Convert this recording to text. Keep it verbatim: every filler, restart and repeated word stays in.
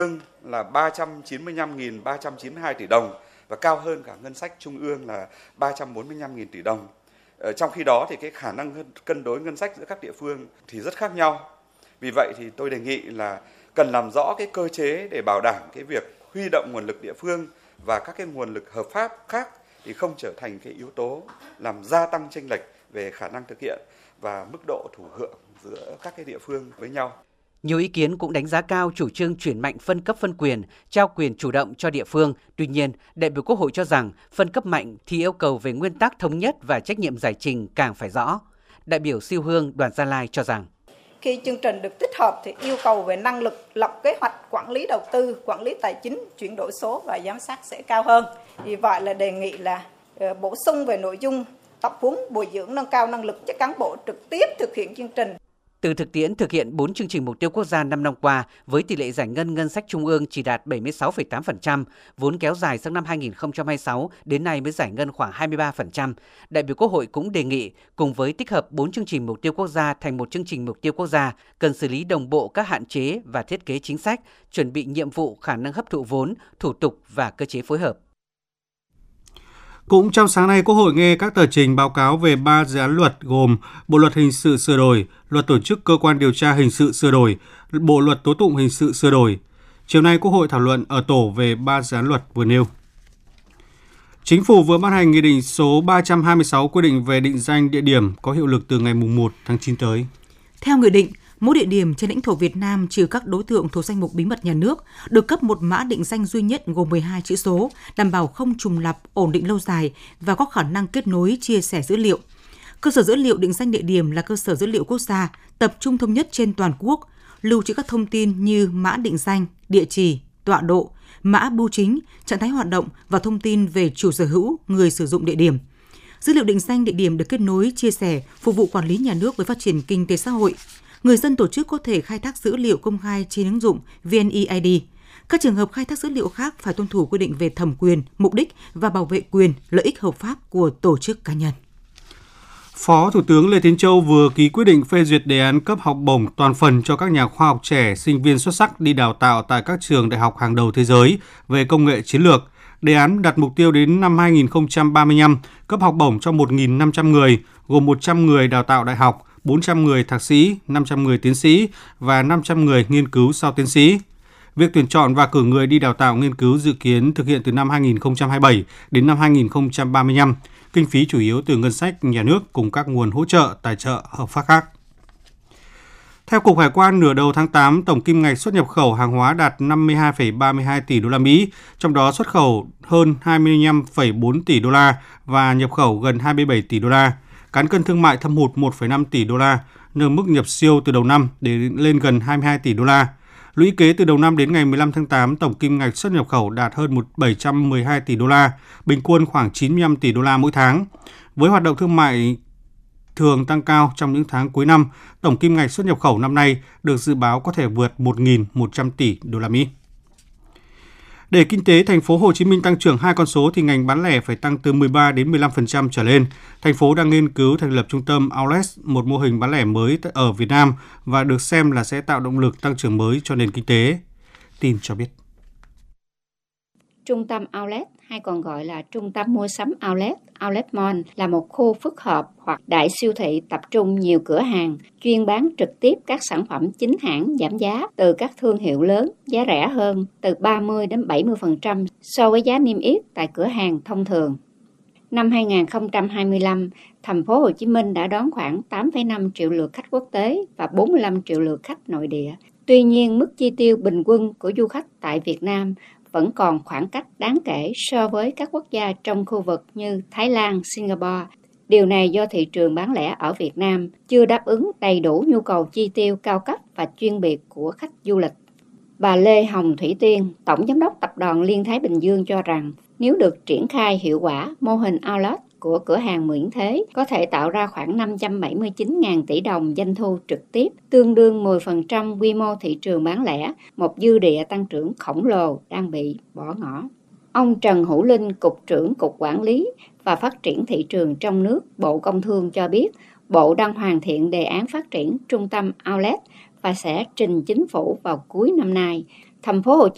phương là ba trăm chín mươi lăm nghìn ba trăm chín mươi hai tỷ đồng và cao hơn cả ngân sách trung ương là ba trăm bốn mươi lăm nghìn tỷ đồng. Ở trong khi đó thì cái khả năng cân đối ngân sách giữa các địa phương thì rất khác nhau. Vì vậy thì tôi đề nghị là cần làm rõ cái cơ chế để bảo đảm cái việc huy động nguồn lực địa phương và các cái nguồn lực hợp pháp khác thì không trở thành cái yếu tố làm gia tăng chênh lệch về khả năng thực hiện và mức độ thụ hưởng giữa các cái địa phương với nhau. Nhiều ý kiến cũng đánh giá cao chủ trương chuyển mạnh phân cấp phân quyền, trao quyền chủ động cho địa phương. Tuy nhiên, đại biểu Quốc hội cho rằng phân cấp mạnh thì yêu cầu về nguyên tắc thống nhất và trách nhiệm giải trình càng phải rõ. Đại biểu Siêu Hương, đoàn Gia Lai cho rằng khi chương trình được tích hợp thì yêu cầu về năng lực lập kế hoạch, quản lý đầu tư, quản lý tài chính, chuyển đổi số và giám sát sẽ cao hơn. Vì vậy là đề nghị là bổ sung về nội dung tập huấn, bồi dưỡng, nâng cao năng lực cho cán bộ trực tiếp thực hiện chương trình. Từ thực tiễn thực hiện bốn chương trình mục tiêu quốc gia năm năm qua, với tỷ lệ giải ngân ngân sách trung ương chỉ đạt bảy mươi sáu phẩy tám phần trăm, vốn kéo dài sang năm hai nghìn không trăm hai mươi sáu đến nay mới giải ngân khoảng hai mươi ba phần trăm. Đại biểu Quốc hội cũng đề nghị cùng với tích hợp bốn chương trình mục tiêu quốc gia thành một chương trình mục tiêu quốc gia, cần xử lý đồng bộ các hạn chế và thiết kế chính sách, chuẩn bị nhiệm vụ khả năng hấp thụ vốn, thủ tục và cơ chế phối hợp. Cũng trong sáng nay, Quốc hội nghe các tờ trình báo cáo về ba dự án luật gồm Bộ luật hình sự sửa đổi, Luật tổ chức cơ quan điều tra hình sự sửa đổi, Bộ luật tố tụng hình sự sửa đổi. Chiều nay, Quốc hội thảo luận ở tổ về ba dự án luật vừa nêu. Chính phủ vừa ban hành Nghị định số ba trăm hai mươi sáu quy định về định danh địa điểm có hiệu lực từ ngày mùng một tháng chín tới. Theo nghị định, mỗi địa điểm trên lãnh thổ Việt Nam trừ các đối tượng thuộc danh mục bí mật nhà nước được cấp một mã định danh duy nhất gồm mười hai chữ số, đảm bảo không trùng lặp, ổn định lâu dài và có khả năng kết nối, chia sẻ dữ liệu. Cơ sở dữ liệu định danh địa điểm là cơ sở dữ liệu quốc gia, tập trung thống nhất trên toàn quốc, lưu trữ các thông tin như mã định danh, địa chỉ, tọa độ, mã bưu chính, trạng thái hoạt động và thông tin về chủ sở hữu, người sử dụng địa điểm. Dữ liệu định danh địa điểm được kết nối, chia sẻ, phục vụ quản lý nhà nước với phát triển kinh tế xã hội. Người dân tổ chức có thể khai thác dữ liệu công khai trên ứng dụng vê en e i đê. Các trường hợp khai thác dữ liệu khác phải tuân thủ quy định về thẩm quyền, mục đích và bảo vệ quyền, lợi ích hợp pháp của tổ chức cá nhân. Phó Thủ tướng Lê Tiến Châu vừa ký quyết định phê duyệt đề án cấp học bổng toàn phần cho các nhà khoa học trẻ, sinh viên xuất sắc đi đào tạo tại các trường đại học hàng đầu thế giới về công nghệ chiến lược. Đề án đặt mục tiêu đến năm hai nghìn không trăm ba mươi lăm cấp học bổng cho một nghìn năm trăm người, gồm một trăm người đào tạo đại học, bốn trăm người thạc sĩ, năm trăm người tiến sĩ và năm trăm người nghiên cứu sau tiến sĩ. Việc tuyển chọn và cử người đi đào tạo nghiên cứu dự kiến thực hiện từ năm hai nghìn không trăm hai mươi bảy đến năm hai nghìn không trăm ba mươi lăm. Kinh phí chủ yếu từ ngân sách nhà nước cùng các nguồn hỗ trợ, tài trợ hợp pháp khác. Theo Cục Hải quan, nửa đầu tháng tám, tổng kim ngạch xuất nhập khẩu hàng hóa đạt năm mươi hai phẩy ba mươi hai tỷ đô la Mỹ, trong đó xuất khẩu hơn hai mươi lăm phẩy bốn tỷ đô la và nhập khẩu gần hai mươi bảy tỷ đô la. Cán cân thương mại thâm hụt một phẩy năm tỷ đô la, nâng mức nhập siêu từ đầu năm để lên gần hai mươi hai tỷ đô la. Lũy kế từ đầu năm đến ngày mười lăm tháng tám, tổng kim ngạch xuất nhập khẩu đạt hơn bảy trăm mười hai tỷ đô la, bình quân khoảng chín mươi lăm tỷ đô la mỗi tháng. Với hoạt động thương mại thường tăng cao trong những tháng cuối năm, tổng kim ngạch xuất nhập khẩu năm nay được dự báo có thể vượt một nghìn một trăm tỷ đô la Mỹ. Để kinh tế thành phố Hồ Chí Minh tăng trưởng hai con số thì ngành bán lẻ phải tăng từ mười ba đến mười lăm phần trăm trở lên. Thành phố đang nghiên cứu thành lập trung tâm Outlet, một mô hình bán lẻ mới ở Việt Nam và được xem là sẽ tạo động lực tăng trưởng mới cho nền kinh tế. Tin cho biết. Trung tâm Outlet hay còn gọi là trung tâm mua sắm Outlet, Outlet Mall là một khu phức hợp hoặc đại siêu thị tập trung nhiều cửa hàng chuyên bán trực tiếp các sản phẩm chính hãng giảm giá từ các thương hiệu lớn, giá rẻ hơn từ ba mươi đến bảy mươi phần trăm so với giá niêm yết tại cửa hàng thông thường. Năm hai nghìn không trăm hai mươi lăm, thành phố Hồ Chí Minh đã đón khoảng tám phẩy năm triệu lượt khách quốc tế và bốn mươi lăm triệu lượt khách nội địa. Tuy nhiên, mức chi tiêu bình quân của du khách tại Việt Nam vẫn còn khoảng cách đáng kể so với các quốc gia trong khu vực như Thái Lan, Singapore. Điều này do thị trường bán lẻ ở Việt Nam chưa đáp ứng đầy đủ nhu cầu chi tiêu cao cấp và chuyên biệt của khách du lịch. Bà Lê Hồng Thủy Tiên, Tổng Giám đốc Tập đoàn Liên Thái Bình Dương cho rằng nếu được triển khai hiệu quả, mô hình outlet của cửa hàng miễn thế có thể tạo ra khoảng năm trăm bảy mươi chín nghìn tỷ đồng doanh thu trực tiếp, tương đương mười phần trăm quy mô thị trường bán lẻ, một dư địa tăng trưởng khổng lồ đang bị bỏ ngỏ. Ông Trần Hữu Linh, Cục trưởng Cục Quản lý và Phát triển Thị trường trong nước, Bộ Công Thương cho biết, Bộ đang hoàn thiện đề án phát triển trung tâm outlet và sẽ trình chính phủ vào cuối năm nay. Thành phố Hồ Chí